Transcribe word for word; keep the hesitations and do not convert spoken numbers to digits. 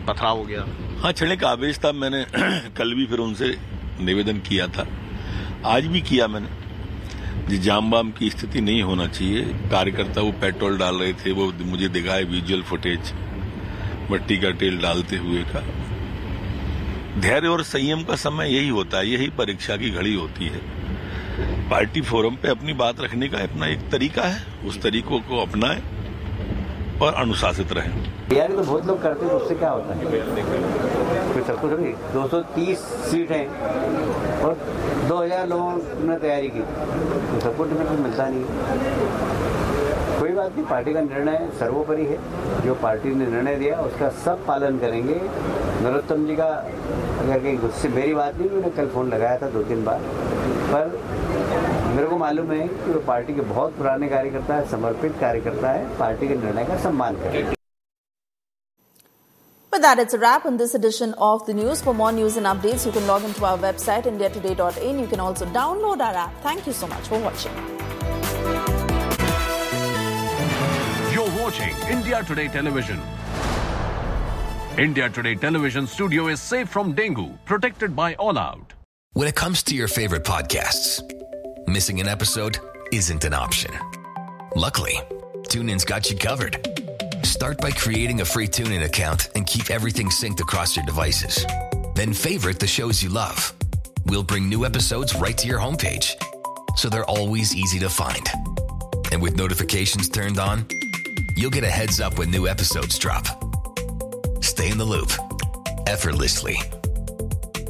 पथराव हो गया। हाँ, क्षणिक आवेश था। मैंने कल भी फिर उनसे निवेदन किया था, आज भी किया मैंने, जी जाम बाम की स्थिति नहीं होना चाहिए। कार्यकर्ता वो पेट्रोल डाल रहे थे, वो मुझे दिखाए विजुअल फुटेज मट्टी का तेल डालते हुए का। धैर्य और संयम का समय यही होता है, यही परीक्षा की घड़ी होती है। पार्टी फोरम पे अपनी बात रखने का अपना एक तरीका है, उस तरीकों को अपनाएं और अनुशासित रहें। तैयारी तो बहुत लोग करते हैं, उससे क्या होता है? कोई सब कुछ नहीं, दो सौ तीस सीट है और दो हज़ार लोगों ने तैयारी की, तो सब कुछ में मिलता नहीं। कोई बात नहीं, पार्टी का निर्णय सर्वोपरि है। जो पार्टी ने निर्णय दिया उसका सब पालन करेंगे। नरोत्तम जी का अगर कहीं गुस्से, मेरी बात नहीं, मैंने कल फोन लगाया था दो तीन बार, पर मेरे को मालूम है कि वो पार्टी के बहुत पुराने कार्यकर्ता है, समर्पित कार्यकर्ता है, पार्टी के निर्णय का सम्मान करें। With that, it's a wrap on this edition of the news. For more news and updates, you can log into our website, india today dot in. You can also download our app. Thank you so much for watching. You're watching India Today Television. India Today Television studio is safe from dengue, protected by All Out. When it comes to your favorite podcasts, missing an episode isn't an option. Luckily, TuneIn's got you covered. Start by creating a free TuneIn account and keep everything synced across your devices. Then favorite the shows you love. We'll bring new episodes right to your homepage, so they're always easy to find. And with notifications turned on, you'll get a heads up when new episodes drop. Stay in the loop effortlessly